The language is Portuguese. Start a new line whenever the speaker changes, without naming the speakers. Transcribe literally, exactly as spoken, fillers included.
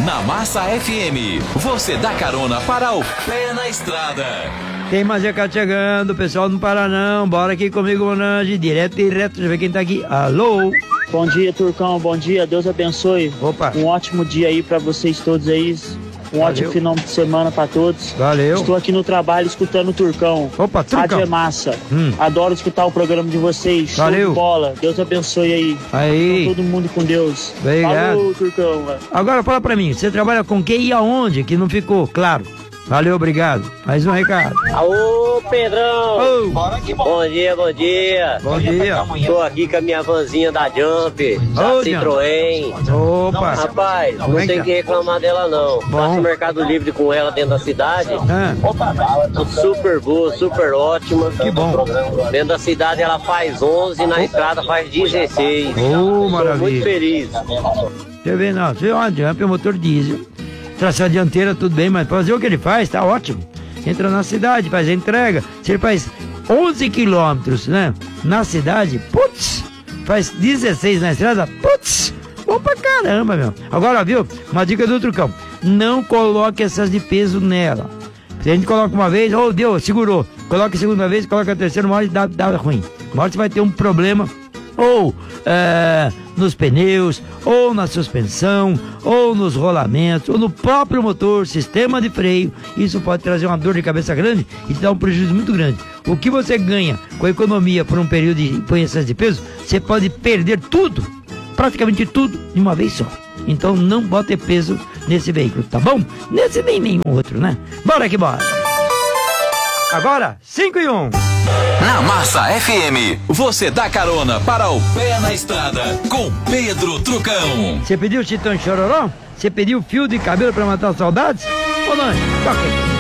Na Massa F M, você dá carona para o pé na estrada.
Tem mais recado chegando, o pessoal não para não. Bora aqui comigo, Monange, direto e reto. Deixa eu ver quem tá aqui. Alô?
Bom dia, Turcão, bom dia, Deus abençoe.
Opa.
Um ótimo dia aí pra vocês todos aí. Um
Valeu.
ótimo final de semana pra todos.
Valeu.
Estou aqui no trabalho escutando o Turcão.
Opa, Turcão.
Rádio é massa.
Hum.
Adoro escutar o programa de vocês.
Valeu.
Show de bola. Deus abençoe aí.
Aí.
Então, todo mundo com Deus.
Obrigado.
Falou, Turcão.
Agora fala pra mim, você trabalha com quem e aonde? Que não ficou claro. Valeu, obrigado. Mais um recado.
Alô, Pedrão!
Ô.
Bom dia, bom dia!
Bom dia.
Tô aqui com a minha vanzinha da Jump, da
Ô,
Citroën.
Opa.
Rapaz, não
Vem
tem
cá.
que reclamar dela não.
Bom.
Faço Mercado Livre com ela dentro da cidade.
Ah,
Super boa, super ótima.
que bom.
Dentro da cidade ela faz onze, na estrada faz dezesseis.
Ô,
Tô
maravilha.
muito feliz.
Deixa eu ver, não. Você é uma Jump, é um motor diesel. Tração dianteira, tudo bem, mas pra fazer o que ele faz, tá ótimo. Entra na cidade, faz a entrega. Se ele faz onze quilômetros, né? Na cidade, putz, faz dezesseis na estrada, putz, bom pra caramba, meu. Agora, viu? Uma dica do Trucão. Não coloque essas de peso nela. Se a gente coloca uma vez, oh, deu, segurou. Coloca a segunda vez, coloca a terceira, uma hora dá, dá ruim. Uma hora você vai ter um problema. Ou é, nos pneus, ou na suspensão, ou nos rolamentos, ou no próprio motor, sistema de freio. Isso pode trazer uma dor de cabeça grande e te dar um prejuízo muito grande. O que você ganha com a economia por um período de põe excesso de peso, você pode perder tudo, praticamente tudo, de uma vez só. Então não bote peso nesse veículo, tá bom? Nesse nem nenhum outro, né? Bora que bora! Agora, cinco e um.
Na Massa F M, você dá carona para o pé na estrada com Pedro Trucão.
Você pediu Chitão Chororó? Você pediu fio de cabelo pra matar saudades? Ou não? Toca aí.